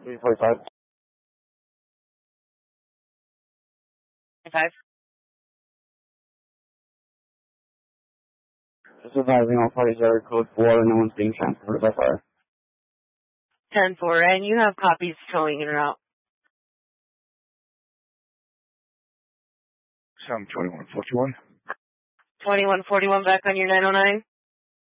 345. 5. Just advising all parties are code 4 and no one's being transported by fire. 10-4, and you have copies towing en route. 2141. 2141 back on your 909.